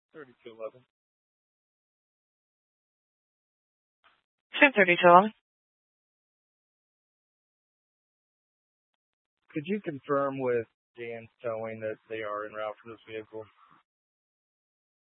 3211. 103211. Could you confirm with Dan's Towing that they are en route for this vehicle?